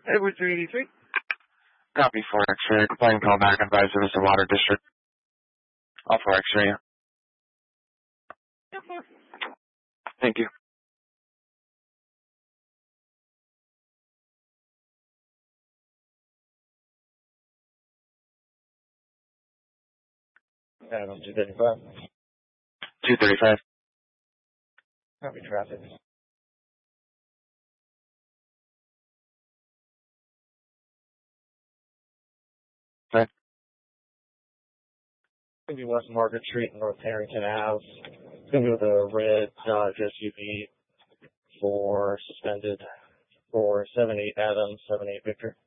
Edward 383. Copy 4 X-ray. Plane call back. Advise service to Water District. All 4 X-ray. Yeah, fine. Thank you. Adam 235. 235. Copy traffic. Okay. It's going to be West Market Street, North Harrington Ave. It's going to be with a red Dodge SUV for suspended for 78 Adam, 78 Victor.